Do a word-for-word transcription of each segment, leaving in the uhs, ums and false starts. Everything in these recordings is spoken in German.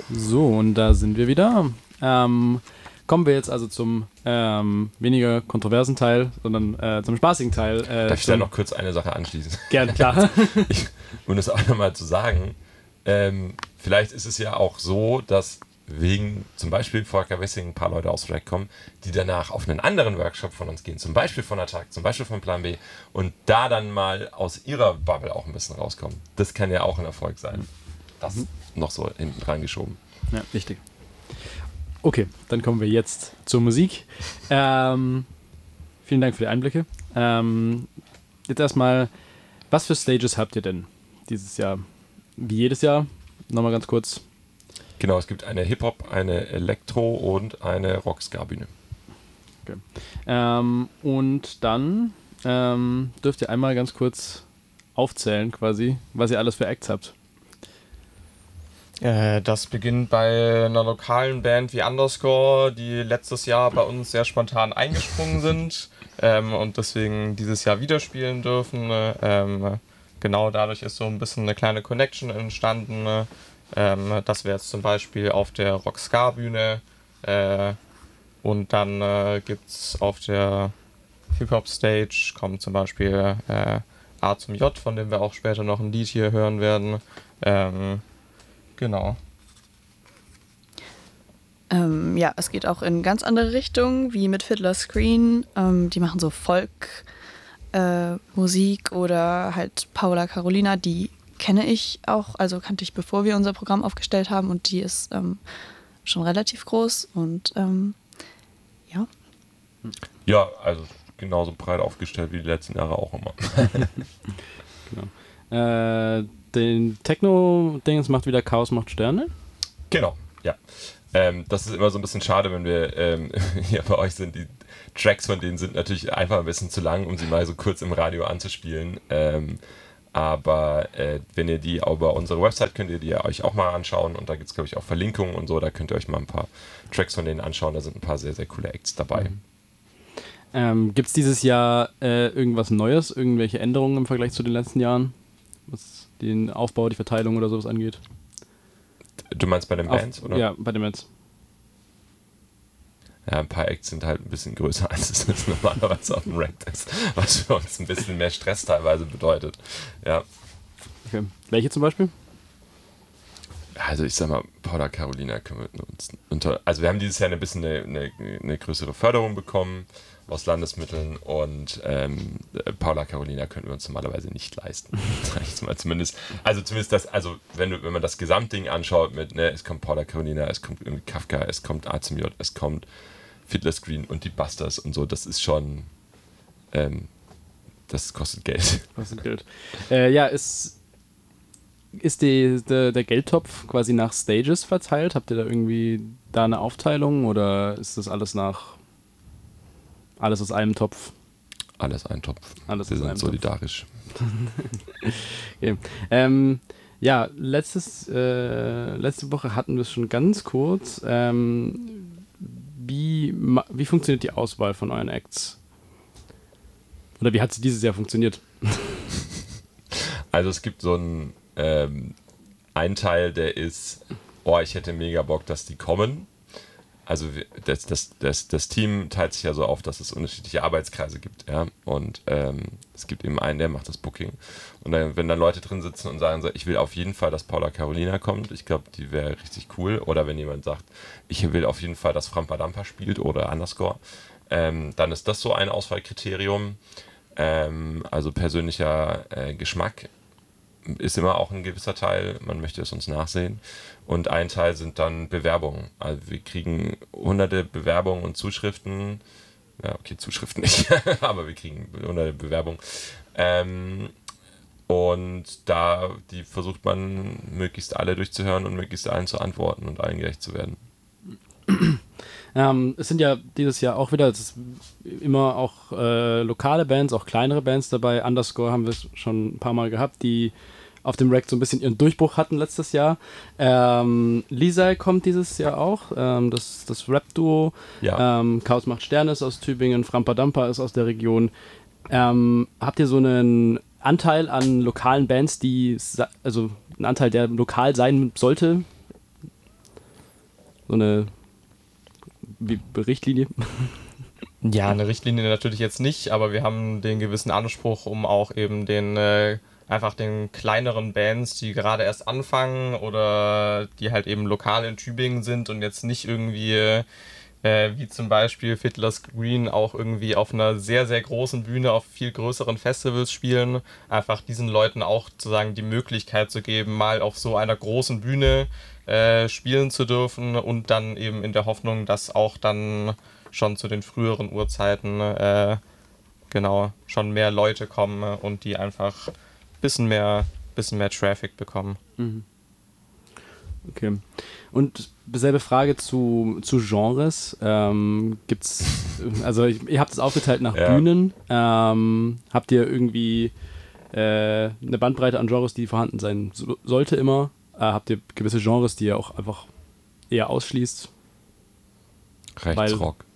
So, und da sind wir wieder. Ähm, kommen wir jetzt also zum ähm, weniger kontroversen Teil, sondern äh, zum spaßigen Teil. Äh, Darf ich da noch kurz eine Sache anschließen? Gerne, klar. ich, um das auch nochmal zu sagen, ähm, vielleicht ist es ja auch so, dass wegen zum Beispiel Volker Wessing ein paar Leute aus Rack kommen, die danach auf einen anderen Workshop von uns gehen, zum Beispiel von Attack, zum Beispiel von Plan B und da dann mal aus ihrer Bubble auch ein bisschen rauskommen. Das kann ja auch ein Erfolg sein. Das mhm. noch so hinten dran geschoben. Ja, richtig. Okay, dann kommen wir jetzt zur Musik. Ähm, vielen Dank für die Einblicke. Ähm, jetzt erstmal, was für Stages habt ihr denn dieses Jahr? Wie jedes Jahr? Nochmal ganz kurz. Genau, es gibt eine Hip-Hop, eine Elektro- und eine Rock-Ska-Bühne. Okay. Ähm, und dann ähm, dürft ihr einmal ganz kurz aufzählen, quasi, was ihr alles für Acts habt. Äh, das beginnt bei einer lokalen Band wie Underscore, die letztes Jahr bei uns sehr spontan eingesprungen sind ähm, und deswegen dieses Jahr wieder spielen dürfen. Ähm, genau dadurch ist so ein bisschen eine kleine Connection entstanden. Ähm, das wäre jetzt zum Beispiel auf der Rock-Ska-Bühne äh, und dann äh, gibt es auf der Hip-Hop-Stage kommt zum Beispiel äh, A zum J, von dem wir auch später noch ein Lied hier hören werden. Ähm, genau. Ähm, ja, es geht auch in ganz andere Richtungen, wie mit Fiddler Screen. Ähm, die machen so Folk, äh, Musik oder halt Paula Carolina, die kenne ich auch, also kannte ich, bevor wir unser Programm aufgestellt haben und die ist ähm, schon relativ groß und ähm, ja. Ja, also genauso breit aufgestellt wie die letzten Jahre auch immer. Genau. Äh, den Techno-Dings macht wieder Chaos macht Sterne. Genau, ja. Ähm, das ist immer so ein bisschen schade, wenn wir ähm, hier bei euch sind. Die Tracks von denen sind natürlich einfach ein bisschen zu lang, um sie mal so kurz im Radio anzuspielen. Ähm, aber äh, wenn ihr die über unsere Website könnt ihr die euch auch mal anschauen und da gibt es, glaube ich, auch Verlinkungen und so. Da könnt ihr euch mal ein paar Tracks von denen anschauen. Da sind ein paar sehr, sehr coole Acts dabei. Mhm. Ähm, gibt es dieses Jahr äh, irgendwas Neues, irgendwelche Änderungen im Vergleich zu den letzten Jahren, was den Aufbau, die Verteilung oder sowas angeht? Du meinst bei den Auf, Bands, oder? Ja, bei den Bands. Ja, ein paar Acts sind halt ein bisschen größer, als es jetzt normalerweise auf dem Rack ist, was für uns ein bisschen mehr Stress teilweise bedeutet. Ja. Okay. Welche zum Beispiel? Also ich sag mal, Paula Carolina können wir uns unter... Also wir haben dieses Jahr ein bisschen eine, eine, eine größere Förderung bekommen aus Landesmitteln und ähm, Paula Carolina könnten wir uns normalerweise nicht leisten. Sag ich mal zumindest. Also zumindest das, also wenn du, wenn man das Gesamtding anschaut mit, ne, es kommt Paula Carolina, es kommt irgendwie Kafka, es kommt A zum J, es kommt Fiddler Screen und die Busters und so, das ist schon, ähm, das kostet Geld. Kostet Geld. Äh, ja, ist, ist die, der, der Geldtopf quasi nach Stages verteilt? Habt ihr da irgendwie da eine Aufteilung oder ist das alles nach, alles aus einem Topf? Alles ein Topf. Alles Wir aus sind einem solidarisch. Okay. Ähm, ja, letztes, äh, letzte Woche hatten wir es schon ganz kurz. Ähm, wie, wie funktioniert die Auswahl von euren Acts? Oder wie hat sie dieses Jahr funktioniert? Also es gibt so einen ähm, ein Teil, der ist, oh, ich hätte mega Bock, dass die kommen. Also das, das, das, das Team teilt sich ja so auf, dass es unterschiedliche Arbeitskreise gibt, ja. Und ähm, es gibt eben einen, der macht das Booking. Und dann, wenn dann Leute drin sitzen und sagen so, ich will auf jeden Fall, dass Paula Carolina kommt, ich glaube, die wäre richtig cool. Oder wenn jemand sagt, ich will auf jeden Fall, dass Frampa Dampa spielt oder Underscore, ähm, dann ist das so ein Auswahlkriterium. Ähm, also persönlicher äh, Geschmack ist immer auch ein gewisser Teil, man möchte es uns nachsehen. Und ein Teil sind dann Bewerbungen. Also wir kriegen hunderte Bewerbungen und Zuschriften. Ja, okay, Zuschriften nicht, aber wir kriegen hunderte Bewerbungen. Ähm, und da die versucht man, möglichst alle durchzuhören und möglichst allen zu antworten und allen gerecht zu werden. Ähm, es sind ja dieses Jahr auch wieder, es ist immer auch äh, lokale Bands, auch kleinere Bands dabei. Underscore haben wir es schon ein paar Mal gehabt, die auf dem Rack so ein bisschen ihren Durchbruch hatten letztes Jahr. Ähm, Lisa kommt dieses Jahr auch, ähm, das, das Rap-Duo. Ja. Ähm, Chaos macht Sterne ist aus Tübingen, Frampa Dampa ist aus der Region. Ähm, habt ihr so einen Anteil an lokalen Bands, die, also einen Anteil, der lokal sein sollte? So eine wie, Richtlinie? Ja, eine Richtlinie natürlich jetzt nicht, aber wir haben den gewissen Anspruch, um auch eben den äh, einfach den kleineren Bands, die gerade erst anfangen oder die halt eben lokal in Tübingen sind und jetzt nicht irgendwie äh, wie zum Beispiel Fiddler's Green auch irgendwie auf einer sehr, sehr großen Bühne auf viel größeren Festivals spielen, einfach diesen Leuten auch sozusagen die Möglichkeit zu geben, mal auf so einer großen Bühne äh, spielen zu dürfen und dann eben in der Hoffnung, dass auch dann schon zu den früheren Uhrzeiten äh, genau schon mehr Leute kommen und die einfach ein bisschen mehr, bisschen mehr Traffic bekommen. Mhm. Okay. Und selbe Frage zu, zu Genres. Ähm, gibt's, also ihr habt es aufgeteilt nach ja. Bühnen. Ähm, habt ihr irgendwie äh, eine Bandbreite an Genres, die vorhanden sein so, sollte immer? Äh, habt ihr gewisse Genres, die ihr auch einfach eher ausschließt? Rechtsrock.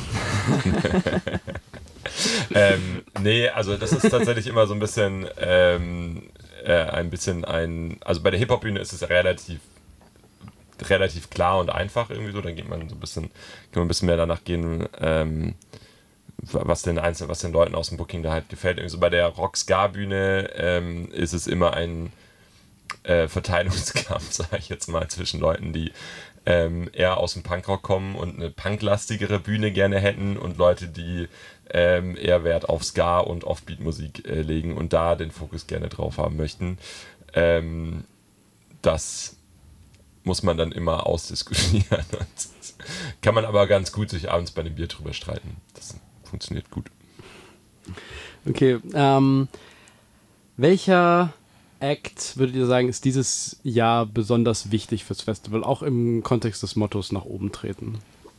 ähm, nee, also das ist tatsächlich immer so ein bisschen ähm, äh, ein bisschen ein, also bei der Hip-Hop-Bühne ist es relativ relativ klar und einfach irgendwie so, dann geht man so ein bisschen, kann man ein bisschen mehr danach gehen, ähm, was den Einzelnen, was den Leuten aus dem Booking da halt gefällt. Irgendwie so bei der Rock-Ska-Bühne ähm, ist es immer ein äh, Verteilungskampf, sage ich jetzt mal, zwischen Leuten, die ähm, eher aus dem Punkrock kommen und eine punklastigere Bühne gerne hätten und Leute, die ähm, eher Wert auf Ska und Offbeat-Musik äh, legen und da den Fokus gerne drauf haben möchten. Ähm, das muss man dann immer ausdiskutieren. Kann man aber ganz gut sich abends bei dem Bier drüber streiten. Das funktioniert gut. Okay, ähm, welcher Act, würdet ihr sagen, ist dieses Jahr besonders wichtig fürs Festival, auch im Kontext des Mottos nach oben treten?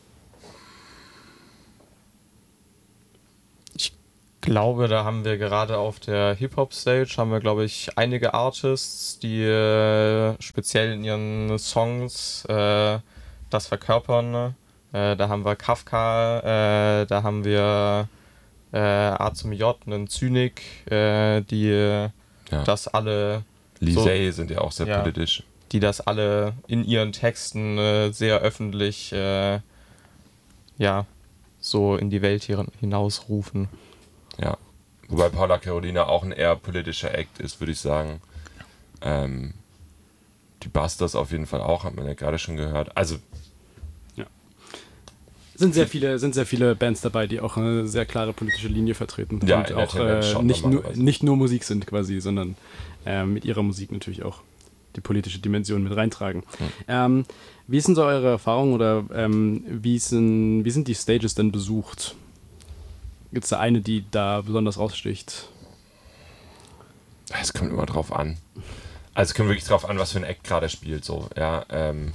Ich glaube, da haben wir gerade auf der Hip-Hop-Stage, haben wir, glaube ich, einige Artists, die äh, speziell in ihren Songs äh, das verkörpern. Äh, da haben wir Kafka, äh, da haben wir äh, A zum J, einen Zynik, äh, die Ja. das alle... Lisey so, sind ja auch sehr ja, politisch. Die das alle in ihren Texten äh, sehr öffentlich äh, ja, so in die Welt hier hinausrufen. Ja. Wobei Paula Carolina auch ein eher politischer Act ist, würde ich sagen. Ähm, die Busters auf jeden Fall auch, hat man ja gerade schon gehört. Also Sind sehr viele, sind sehr viele Bands dabei, die auch eine sehr klare politische Linie vertreten ja, und auch äh, nicht, nur, nicht nur Musik sind quasi, sondern äh, mit ihrer Musik natürlich auch die politische Dimension mit reintragen. Mhm. Ähm, wie ist denn so eure Erfahrung oder ähm, wie, sind, wie sind die Stages denn besucht? Gibt es da eine, die da besonders raussticht? Es kommt immer drauf an. Also es kommt wirklich drauf an, was für ein Act gerade spielt. So, ja, ähm,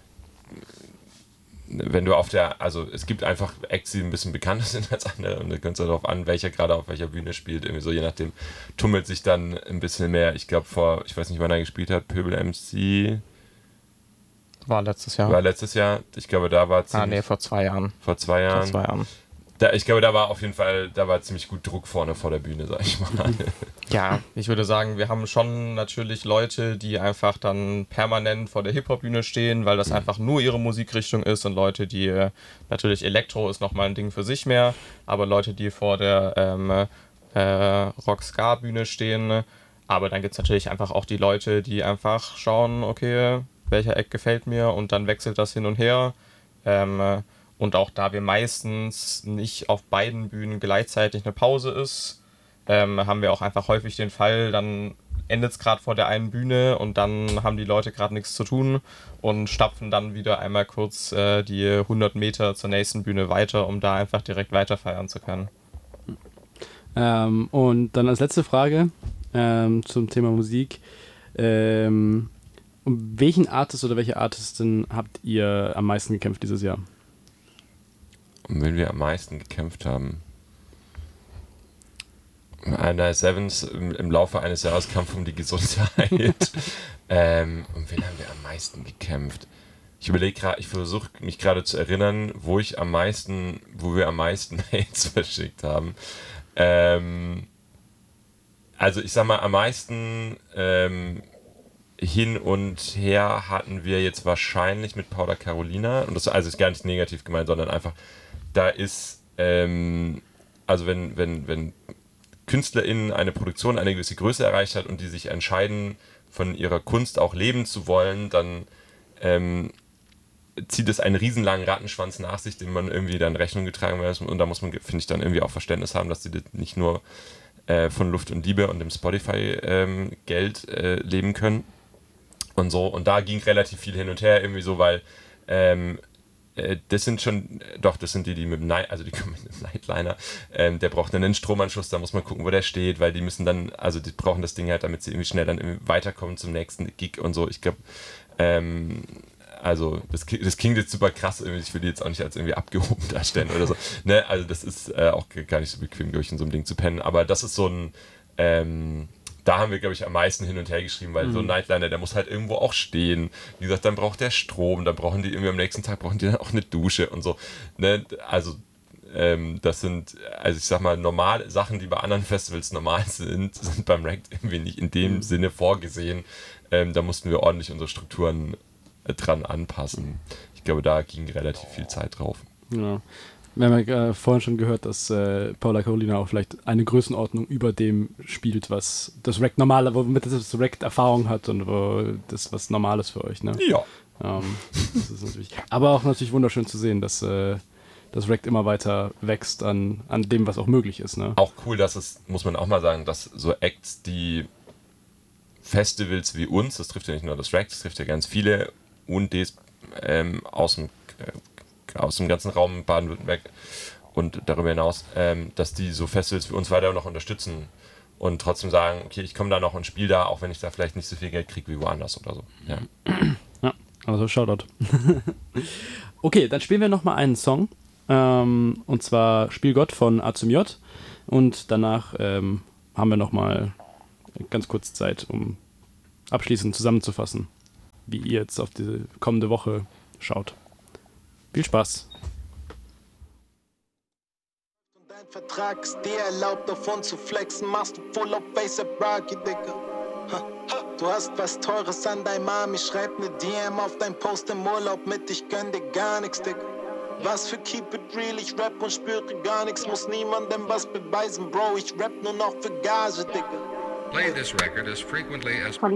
wenn du auf der, also es gibt einfach Acts, die ein bisschen bekannter sind als andere und da kommt es darauf an, welcher gerade auf welcher Bühne spielt. Irgendwie so, je nachdem tummelt sich dann ein bisschen mehr. Ich glaube vor, ich weiß nicht, wann er gespielt hat, Pöbel M C. War letztes Jahr. War letztes Jahr. Ich glaube, da war ziemlich... Ah, nee, vor zwei Jahren. Vor zwei Jahren. Vor zwei Jahren. Da, ich glaube, da war auf jeden Fall, da war ziemlich gut Druck vorne vor der Bühne, sag ich mal. Ja, ich würde sagen, wir haben schon natürlich Leute, die einfach dann permanent vor der Hip-Hop-Bühne stehen, weil das mhm. einfach nur ihre Musikrichtung ist und Leute, die, natürlich Elektro ist nochmal ein Ding für sich mehr, aber Leute, die vor der ähm, äh, Rock-Ska-Bühne stehen, aber dann gibt es natürlich einfach auch die Leute, die einfach schauen, okay, welcher Act gefällt mir und dann wechselt das hin und her. Ähm, Und auch da wir meistens nicht auf beiden Bühnen gleichzeitig eine Pause ist, ähm, haben wir auch einfach häufig den Fall, dann endet es gerade vor der einen Bühne und dann haben die Leute gerade nichts zu tun und stapfen dann wieder einmal kurz äh, die hundert Meter zur nächsten Bühne weiter, um da einfach direkt weiter feiern zu können. Ähm, und dann als letzte Frage ähm, zum Thema Musik. Ähm, um welchen Artist oder welche Artistin habt ihr am meisten gekämpft dieses Jahr? Um wen wir am meisten gekämpft haben. Einer Sevens im, im Laufe eines Jahres Kampf um die Gesundheit. ähm, um wen haben wir am meisten gekämpft? Ich überlege gerade, ich versuche mich gerade zu erinnern, wo ich am meisten, wo wir am meisten Mails verschickt haben. Ähm, also ich sag mal, am meisten ähm, hin und her hatten wir jetzt wahrscheinlich mit Paula Carolina, und das also ist gar nicht negativ gemeint, sondern einfach, da ist, ähm, also wenn, wenn, wenn KünstlerInnen eine Produktion eine gewisse Größe erreicht hat und die sich entscheiden, von ihrer Kunst auch leben zu wollen, dann ähm, zieht es einen riesenlangen Rattenschwanz nach sich, den man irgendwie dann Rechnung getragen wird. Und da muss man, finde ich, dann irgendwie auch Verständnis haben, dass die das nicht nur äh, von Luft und Liebe und dem Spotify-Geld ähm, äh, leben können. Und so. Und da ging relativ viel hin und her, irgendwie so, weil ähm, äh, das sind schon, doch, das sind die, die mit dem Night, also die kommen mit dem Nightliner, ähm, der braucht einen Stromanschluss, da muss man gucken, wo der steht, weil die müssen dann, also die brauchen das Ding halt, damit sie irgendwie schnell dann irgendwie weiterkommen zum nächsten Gig und so. Ich glaube, ähm, also das, das klingt jetzt super krass, ich will die jetzt auch nicht als irgendwie abgehoben darstellen oder so. Ne? Also das ist äh, auch gar nicht so bequem, glaube ich, in so einem Ding zu pennen. Aber das ist so ein, ähm, da haben wir, glaube ich, am meisten hin und her geschrieben, weil mhm. so ein Nightliner, der muss halt irgendwo auch stehen. Wie gesagt, dann braucht der Strom, dann brauchen die irgendwie am nächsten Tag brauchen die dann auch eine Dusche und so. Ne? Also ähm, das sind, also ich sag mal, normale Sachen, die bei anderen Festivals normal sind, sind beim Rekt irgendwie nicht in dem mhm. Sinne vorgesehen. Ähm, da mussten wir ordentlich unsere Strukturen dran anpassen. Ich glaube, da ging relativ viel Zeit drauf. Ja. Wir haben ja äh, vorhin schon gehört, dass äh, Paula Carolina auch vielleicht eine Größenordnung über dem spielt, was das Rekt normale, womit das Rekt Erfahrung hat und wo das was Normales für euch, ne? Ja. Ähm, das ist natürlich. Aber auch natürlich wunderschön zu sehen, dass äh, das Rekt immer weiter wächst an, an dem, was auch möglich ist, ne? Auch cool, dass es, muss man auch mal sagen, dass so Acts, die Festivals wie uns, das trifft ja nicht nur das Rekt, das trifft ja ganz viele U und Ds ähm, aus, dem, äh, aus dem ganzen Raum Baden-Württemberg und darüber hinaus, ähm, dass die so Festivals wie uns weiter noch unterstützen und trotzdem sagen, okay, ich komme da noch und spiele da, auch wenn ich da vielleicht nicht so viel Geld kriege wie woanders oder so. Ja, ja, also Shoutout. Okay, dann spielen wir nochmal einen Song, ähm, und zwar Spiel Gott von A zum J, und danach ähm, haben wir nochmal ganz kurz Zeit, um abschließend zusammenzufassen, wie ihr jetzt auf diese kommende Woche schaut. Viel Spaß! Dein Vertrag ist dir erlaubt, auf uns zu flexen, machst du voll auf ASAP Rocky, Digga. Du hast was Teures an deinem Arm, ich schreib ne D M auf dein Post im Urlaub mit, ich gönn dir gar nix, Digga. Was für Keep It Real, ich rap und spüre gar nix, muss niemandem was beweisen, Bro, ich rap nur noch für Gage, Digga. Play this record as frequently as